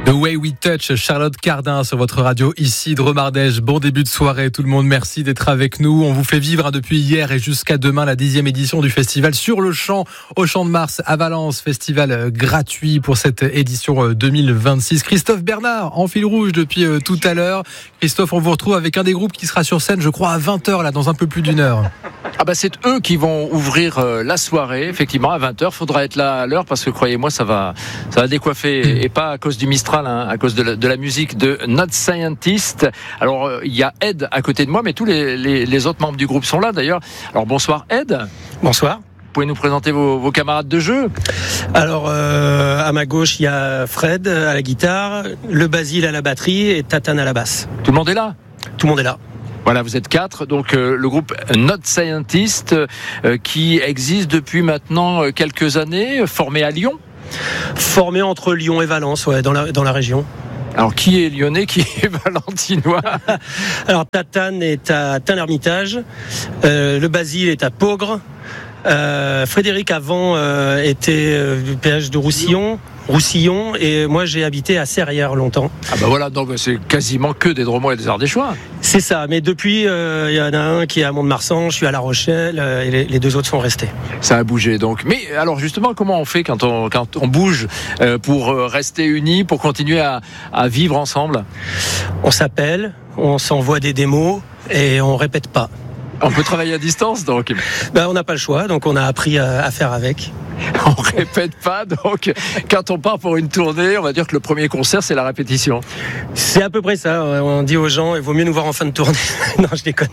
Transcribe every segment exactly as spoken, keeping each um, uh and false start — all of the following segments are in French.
The Way We Touch, Charlotte Cardin sur votre radio ici de Romardèche. Bon début de soirée tout le monde, merci d'être avec nous. On vous fait vivre hein, depuis hier et jusqu'à demain la dixième édition du festival Sur le Champ au Champ de Mars à Valence. Festival euh, gratuit pour cette édition euh, deux mille vingt-six. Christophe Bernard en fil rouge depuis euh, tout à l'heure. Christophe, on vous retrouve avec un des groupes qui sera sur scène je crois à vingt heures là, dans un peu plus d'une heure. Ah bah c'est eux qui vont ouvrir euh, la soirée, effectivement à vingt heures. Faudra être là à l'heure parce que croyez-moi ça va, ça va décoiffer et pas à cause du Mistral, hein, à cause de la, de la musique de Not Scientist. Alors il euh, y a Ed à côté de moi, mais tous les, les, les autres membres du groupe sont là d'ailleurs. Alors bonsoir Ed. Bonsoir. Vous pouvez nous présenter vos, vos camarades de jeu? Alors euh, à ma gauche il y a Fred à la guitare, le Basile à la batterie et Tatane à la basse. Tout le monde est là? Tout le monde est là. Voilà, vous êtes quatre, donc euh, le groupe Not Scientist euh, qui existe depuis maintenant euh, quelques années, formé à Lyon. Formé entre Lyon et Valence, ouais, dans la, dans la région. Alors qui est lyonnais, qui est valentinois? Alors Tatane est à Tain-l'Hermitage, euh, le Basile est à Peaugres, euh, Frédéric avant euh, était euh, du péage de Roussillon. Roussillon et moi j'ai habité à Serrières longtemps. Ah bah voilà, donc c'est quasiment que des Drômois et des Ardéchois. C'est ça, mais depuis il euh, y en a un qui est à Mont-de-Marsan, je suis à La Rochelle euh, et les, les deux autres sont restés. Ça a bougé donc. Mais alors justement, comment on fait quand on, quand on bouge euh, pour rester unis, pour continuer à, à vivre ensemble? On s'appelle, on s'envoie des démos et on répète pas. On peut travailler à distance donc. Ben, on n'a pas le choix, donc on a appris à, à faire avec. On répète pas, donc quand on part pour une tournée, on va dire que le premier concert c'est la répétition. C'est à peu près ça. On dit aux gens, il vaut mieux nous voir en fin de tournée. Non, je déconne.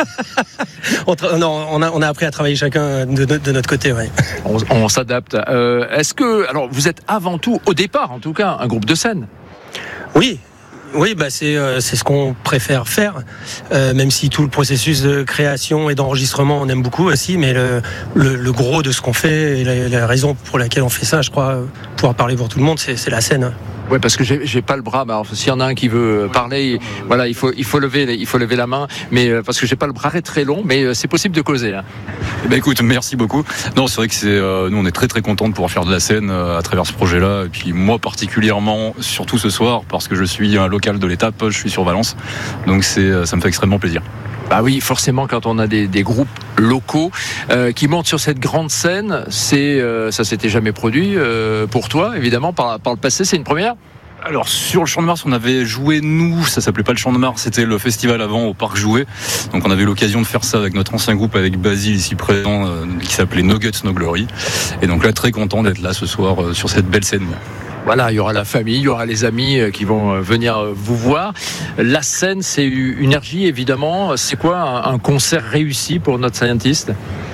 on, tra- non, on a on a appris à travailler chacun de, de, de notre côté, ouais. On, on s'adapte. Euh, est-ce que, alors, vous êtes avant tout, au départ en tout cas, un groupe de scène? Oui. Oui, bah c'est euh, c'est ce qu'on préfère faire, euh, même si tout le processus de création et d'enregistrement on aime beaucoup aussi, mais le le, le gros de ce qu'on fait et la, la raison pour laquelle on fait ça, je crois, pouvoir parler pour tout le monde, c'est, c'est la scène. Ouais, parce que j'ai, j'ai pas le bras. Alors, s'il y en a un qui veut parler, voilà, il faut, il faut lever, il faut lever la main. Mais euh, parce que j'ai pas le bras très long, mais euh, c'est possible de causer. Hein. Eh ben écoute, merci beaucoup. Non, c'est vrai que c'est, euh, nous, on est très très contents de pouvoir faire de la scène euh, à travers ce projet-là. Et puis moi particulièrement, surtout ce soir, parce que je suis un local de l'étape, je suis sur Valence, donc c'est, ça me fait extrêmement plaisir. Bah oui, forcément, quand on a des, des groupes locaux euh, qui montent sur cette grande scène, c'est euh, ça s'était jamais produit euh, pour toi, évidemment, par, par le passé, c'est une première. Alors sur le Champ de Mars, on avait joué nous, ça s'appelait pas le Champ de Mars, c'était le festival avant au Parc Jouet. Donc on avait eu l'occasion de faire ça avec notre ancien groupe, avec Basile ici présent, euh, qui s'appelait No Guts No Glory. Et donc là, très content d'être là ce soir euh, sur cette belle scène. Voilà, il y aura la famille, il y aura les amis qui vont venir vous voir. La scène, c'est une énergie, évidemment. C'est quoi un concert réussi pour Not Scientist?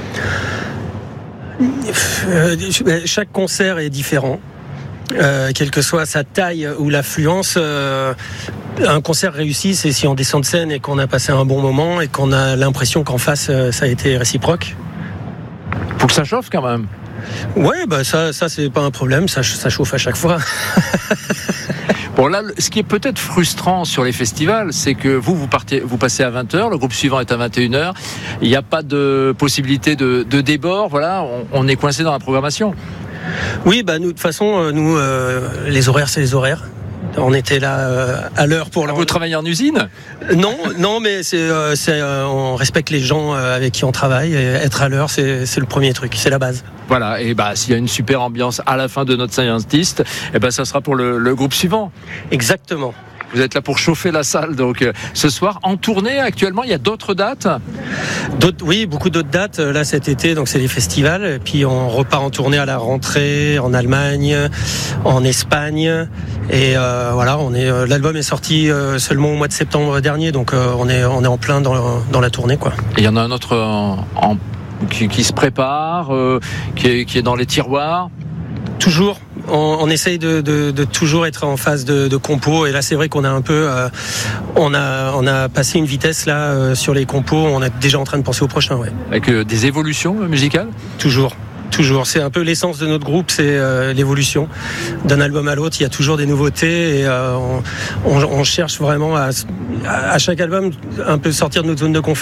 euh, Chaque concert est différent. Euh, quelle que soit sa taille ou l'affluence, euh, un concert réussi, c'est si on descend de scène et qu'on a passé un bon moment et qu'on a l'impression qu'en face, euh, ça a été réciproque. Faut que ça chauffe quand même. Ouais, bah ça, ça c'est pas un problème, ça, ça chauffe à chaque fois. Bon là, ce qui est peut-être frustrant sur les festivals, c'est que vous, vous partez, vous passez à vingt heures, le groupe suivant est à vingt et une heures. Il n'y a pas de possibilité de, de débord. Voilà, on, on est coincé dans la programmation. Oui, bah nous de toute façon, nous euh, les horaires, c'est les horaires. On était là euh, à l'heure pour. Vous travaillez en usine? Non, non, mais c'est, euh, c'est euh, on respecte les gens euh, avec qui on travaille. Et être à l'heure, c'est, c'est le premier truc, c'est la base. Voilà, et bah s'il y a une super ambiance à la fin de Not Scientist, et ben ça sera pour le, le groupe suivant. Exactement. Vous êtes là pour chauffer la salle, donc euh, ce soir en tournée actuellement, il y a d'autres dates? D'autres, oui, beaucoup d'autres dates là cet été, donc c'est les festivals. Et puis on repart en tournée à la rentrée en Allemagne, en Espagne, et euh, voilà, on est. Euh, l'album est sorti euh, seulement au mois de septembre dernier, donc euh, on est on est en plein dans dans la tournée quoi. Et il y en a un autre en, en qui, qui se prépare, euh, qui est qui est dans les tiroirs. Toujours. On, on essaye de, de, de toujours être en phase de, de compo, et là c'est vrai qu'on a un peu euh, on a on a passé une vitesse là euh, sur les compos, on est déjà en train de penser au prochain, ouais. Avec euh, des évolutions euh, musicales. Toujours. Toujours, c'est un peu l'essence de notre groupe, c'est euh, l'évolution d'un album à l'autre. Il y a toujours des nouveautés et euh, on, on, on cherche vraiment à, à chaque album un peu sortir de notre zone de confort,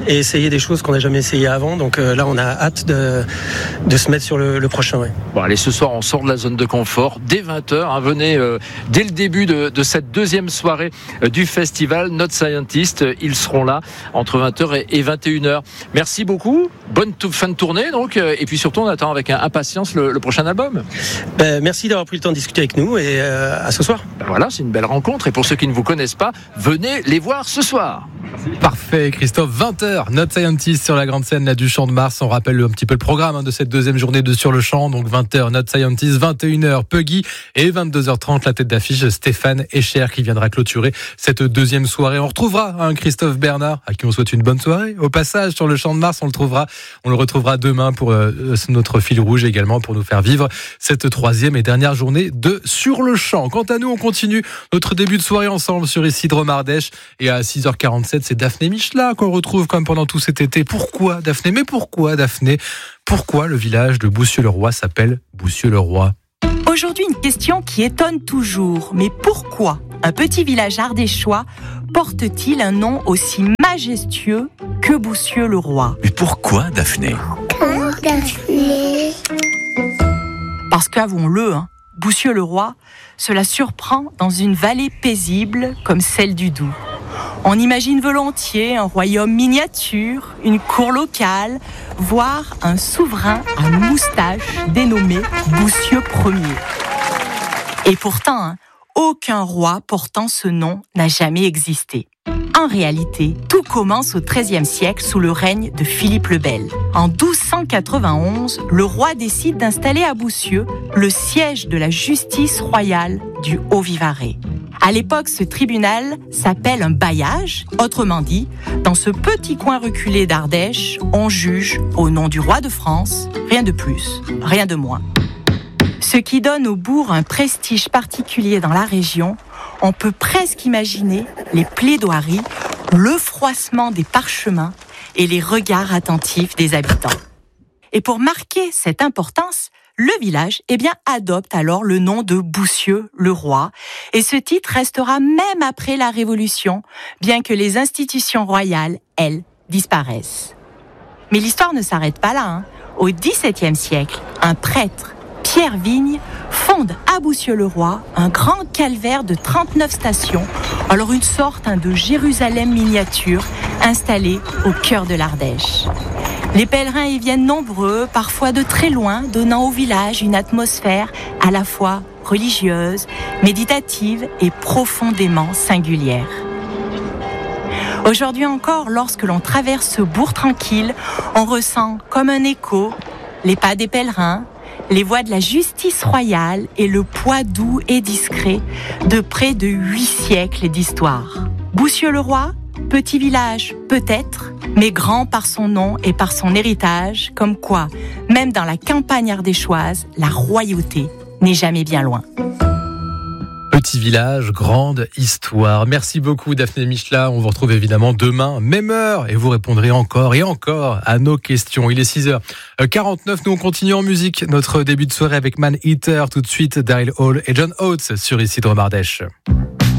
et essayer des choses qu'on n'a jamais essayées avant. Donc euh, là, on a hâte de, de se mettre sur le, le prochain. Ouais. Bon, allez, ce soir, on sort de la zone de confort dès vingt heures. Hein, venez euh, dès le début de, de cette deuxième soirée euh, du festival Not Scientist. Ils seront là entre vingt heures et, et vingt et une heures. Merci beaucoup. Bonne t- fin de tournée, donc. Euh, et puis surtout, on attend avec impatience le, le prochain album. Ben, merci d'avoir pris le temps de discuter avec nous et euh, à ce soir. Ben voilà, c'est une belle rencontre. Et pour ceux qui ne vous connaissent pas, venez les voir ce soir. Parfait, Christophe. vingt heures, Not Scientist sur la grande scène là, du Champ de Mars. On rappelle un petit peu le programme hein, de cette deuxième journée de Sur le Champ. Donc vingt heures, Not Scientist, vingt et une heures, Puggy, et vingt-deux heures trente, la tête d'affiche, Stéphane Escher qui viendra clôturer cette deuxième soirée. On retrouvera hein, Christophe Bernard, à qui on souhaite une bonne soirée. Au passage, sur le Champ de Mars, on le trouvera, on le retrouvera demain pour euh, notre fil rouge également, pour nous faire vivre cette troisième et dernière journée de Sur le Champ. Quant à nous, on continue notre début de soirée ensemble sur ici de Dromardèche, et à six heures quarante-sept, c'est Daphné Michelin qu'on retrouve comme pendant tout cet été. Pourquoi Daphné? Mais pourquoi Daphné? Pourquoi le village de Boussieu-le-Roi s'appelle Boussieu-le-Roi? Aujourd'hui, une question qui étonne toujours. Mais pourquoi un petit village ardéchois porte-t-il un nom aussi majestueux que Boussieu-le-Roi? Mais pourquoi Daphné? Pourquoi Daphné? Parce qu'avouons-le, hein, Boussieu-le-Roi, cela surprend dans une vallée paisible comme celle du Doubs. On imagine volontiers un royaume miniature, une cour locale, voire un souverain à moustache dénommé Boussieu Ier. Et pourtant, hein, aucun roi portant ce nom n'a jamais existé. En réalité, tout commence au treizième siècle sous le règne de Philippe le Bel. En douze cent quatre-vingt-onze, le roi décide d'installer à Boussieu le siège de la justice royale du Haut-Vivarais. À l'époque, ce tribunal s'appelle un bailliage. Autrement dit, dans ce petit coin reculé d'Ardèche, on juge au nom du roi de France, rien de plus, rien de moins. Ce qui donne au bourg un prestige particulier dans la région. On peut presque imaginer les plaidoiries, le froissement des parchemins et les regards attentifs des habitants. Et pour marquer cette importance, le village eh bien, adopte alors le nom de Boussieu-le-Roi. Et ce titre restera même après la Révolution, bien que les institutions royales, elles, disparaissent. Mais l'histoire ne s'arrête pas là. Hein. Au dix-septième siècle, un prêtre, Pierre Vigne, fonde à Boussieu-le-Roi un grand calvaire de trente-neuf stations, alors une sorte hein, de Jérusalem miniature installée au cœur de l'Ardèche. Les pèlerins y viennent nombreux, parfois de très loin, donnant au village une atmosphère à la fois religieuse, méditative et profondément singulière. Aujourd'hui encore, lorsque l'on traverse ce bourg tranquille, on ressent comme un écho les pas des pèlerins, les voix de la justice royale et le poids doux et discret de près de huit siècles d'histoire. Boussieu-le-Roi, petit village peut-être, mais grand par son nom et par son héritage, comme quoi, même dans la campagne ardéchoise, la royauté n'est jamais bien loin. Petit village, grande histoire. Merci beaucoup Daphné Michelin. On vous retrouve évidemment demain, même heure, et vous répondrez encore et encore à nos questions. Il est six heures quarante-neuf, nous on continue en musique. Notre début de soirée avec Man Eater, tout de suite Daryl Hall et John Oates sur ici Dromardèche.